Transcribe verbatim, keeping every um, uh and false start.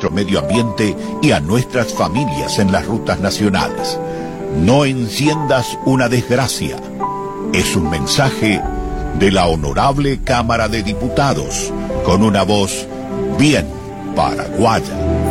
nuestro medio ambiente y a nuestras familias en las rutas nacionales. No enciendas una desgracia. Es un mensaje de la Honorable Cámara de Diputados, con una voz bien paraguaya.